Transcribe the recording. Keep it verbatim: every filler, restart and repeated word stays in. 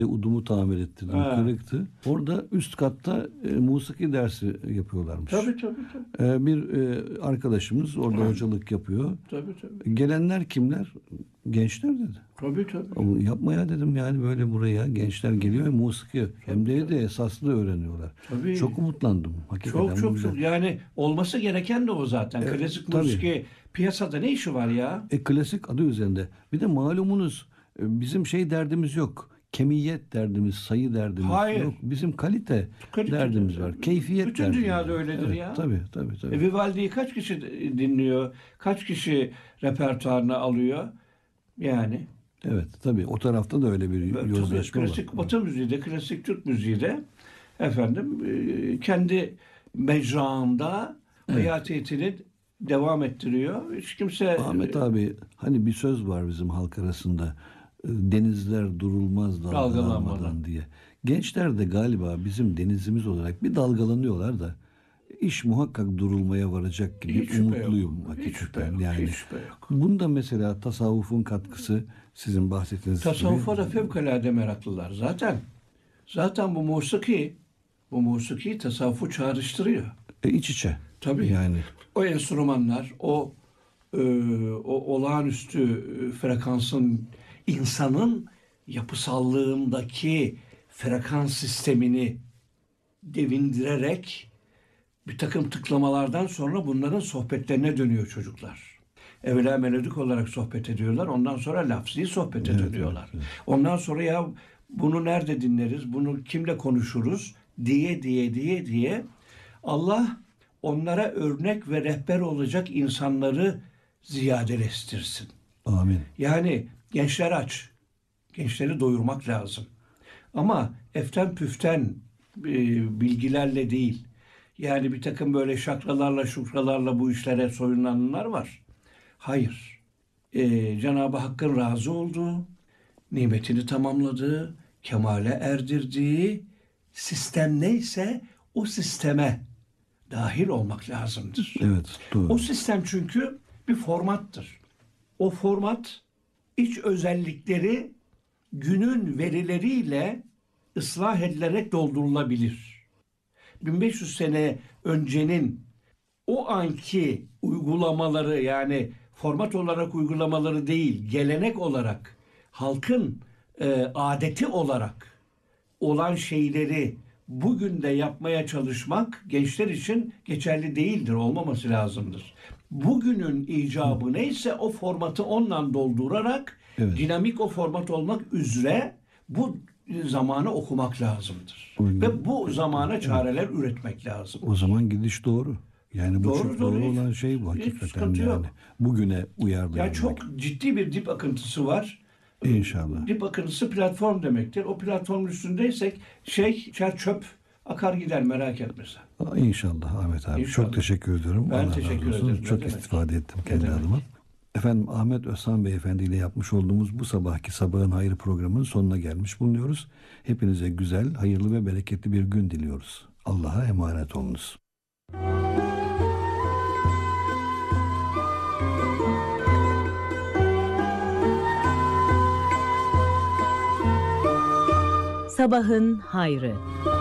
Udumu tamir ettirdim. Ha. Kırıktı. Orada üst katta e, musiki dersi yapıyorlarmış. Tabii tabii tabii. E, bir e, arkadaşımız orada hocalık yapıyor. Tabii tabii. Gelenler kimler? Gençler dedi. Tabii tabii. Ama yapma ya dedim, yani böyle buraya gençler geliyor ve musiki hem de, de esaslı öğreniyorlar. Tabii. Çok umutlandım. Hakikaten Çok bu çok güzel. çok. Yani olması gereken de o zaten. Evet, Klasik tabii. müzik piyasada ne işi var ya? E, klasik adı üzerinde. Bir de malumunuz e, bizim şey derdimiz yok. Kemiyet derdimiz, sayı derdimiz Hayır. yok. Bizim kalite, Kalite derdimiz de- var. Keyfiyet Bütün derdimiz dünyada var. öyledir Evet, ya. Tabii tabii tabii. E, Vivaldi'yi kaç kişi dinliyor? Kaç kişi repertuarına alıyor? Yani. Evet tabii, o tarafta da öyle bir Tabii, yozlaşma var. klasik Batı müziği de, klasik Türk müziği de efendim e, kendi mecraında hayatiyetini devam ettiriyor. Hiç kimse Ahmet abi, hani bir söz var bizim halk arasında, e, denizler durulmaz dalgalanmadan Dalgalanmadan. diye. Gençler de galiba bizim denizimiz olarak bir dalgalanıyorlar da iş muhakkak durulmaya varacak gibi Hiç şüphe umutluyum yok. Hiç hakikaten. şüphe yok. Yani Hiç şüphe yok. bunda mesela tasavvufun katkısı, sizin bahsettiğiniz Tasavvufa gibi. da fevkalade meraklılar. Zaten zaten bu musiki bu musiki tasavvufu çağrıştırıyor. E, iç içe. Tabii. Yani O enstrümanlar, o e, o olağanüstü e, frekansın insanın yapısallığındaki frekans sistemini devindirerek bir takım tıklamalardan sonra bunların sohbetlerine dönüyor çocuklar. Evvela melodik olarak sohbet ediyorlar. Ondan sonra lafzi sohbete Evet, dönüyorlar. evet, evet. Ondan sonra ya bunu nerede dinleriz, bunu kimle konuşuruz diye diye diye diye Allah onlara örnek ve rehber olacak insanları ziyadeleştirsin. amin. Yani gençler aç. Gençleri doyurmak lazım. Ama eften püften e, bilgilerle değil. Yani bir takım böyle şakralarla şukralarla bu işlere soyunanlar var. Hayır. E, Cenab-ı Hakk'ın razı olduğu, nimetini tamamladığı, kemale erdirdiği sistem neyse o sisteme dahil olmak lazımdır. Evet, doğru. O sistem çünkü bir formattır. O format iç özellikleri günün verileriyle ıslah edilerek doldurulabilir. bin beş yüz sene öncenin o anki uygulamaları, yani format olarak uygulamaları değil, gelenek olarak, halkın e, adeti olarak olan şeyleri bugün de yapmaya çalışmak gençler için geçerli değildir, olmaması lazımdır. Bugünün icabı neyse o formatı ondan doldurarak Evet. dinamik o format olmak üzere bu zamanı okumak lazımdır. Bugün- Ve bu zamana çareler üretmek lazım. O zaman gidiş doğru. Yani bu Doğru, çok doğru. doğru Hiç- olan şey bu hiç hakikaten sıkıntı yani. yok. Bugüne uyarlayabilmek. Ya çok ciddi bir dip akıntısı var. İnşallah. Dip akıntısı platform demektir. O platformun üstündeysek şey çer çöp akar gider, merak etme sen. Aa, İnşallah Ahmet abi. İnşallah. Çok teşekkür ediyorum. Ben Allah teşekkür razı olsun. ederim. Ne Çok demek? istifade ettim Ne kendi demek? adıma. Efendim, Ahmet Özhan Beyefendi ile yapmış olduğumuz bu sabahki Sabahın Hayrı programının sonuna gelmiş bulunuyoruz. Hepinize güzel, hayırlı ve bereketli bir gün diliyoruz. Allah'a emanet olunuz. Sabahın Hayrı.